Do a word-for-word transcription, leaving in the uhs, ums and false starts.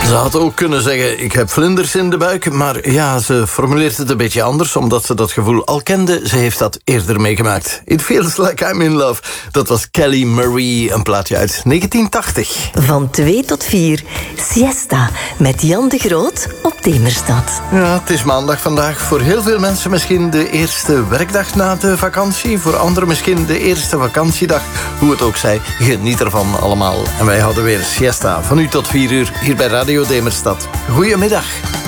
Ze had ook kunnen zeggen, ik heb vlinders in de buik. Maar ja, ze formuleert het een beetje anders, omdat ze dat gevoel al kende. Ze heeft dat eerder meegemaakt. It feels like I'm in love. Dat was Kelly Marie, een plaatje uit negentien tachtig. Van twee tot vier, Siesta, met Jan de Groot op Demerstad. Ja, het is maandag vandaag. Voor heel veel mensen misschien de eerste werkdag na de vakantie. Voor anderen misschien de eerste vakantiedag. Hoe het ook zij, geniet ervan allemaal. En wij houden weer Siesta van u tot vier uur hier bij Radio Demerstad. Goedemiddag.